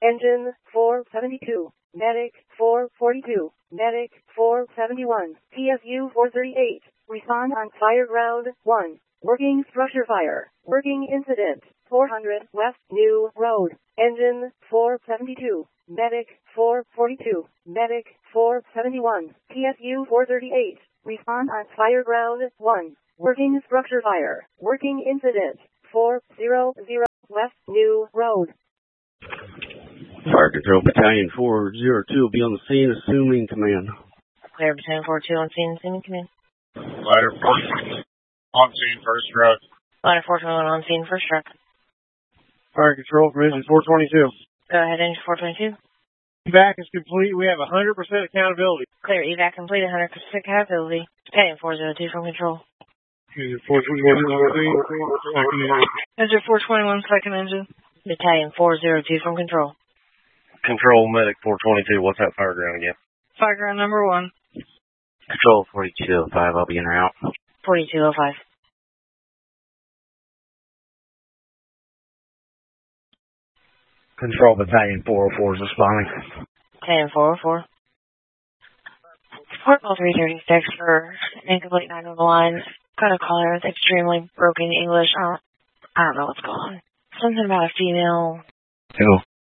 Engine 472. Medic 442. Medic 471. PSU 438. Respond on fire ground 1. Working structure fire. Working incident. 400 West New Road. Engine 472. Medic 442. Medic 471. PSU 438. Respond on fire ground 1. Working structure fire. Working incident. 400 West New Road. Fire Control Battalion 402 will be on the scene, assuming command. Clear Battalion 402 on scene, assuming command. Ladder 421 on scene, first truck. Ladder 421 on scene, first truck. Fire Control from Engine 422. Go ahead, Engine 422. Evac is complete. We have 100% accountability. Clear evac complete, 100% accountability. Battalion 402 from control. Engine 421, Engine 421, second engine. Battalion 402 from control. Control Medic 422, what's that fire ground again? Fire ground number 1. Control 4205, I'll be en route. 4205. Control Battalion 404 is responding. Battalion 404. Support call 336 for incomplete 9 on the line. Got a caller with extremely broken English. I don't know what's going on. Something about a female. Who?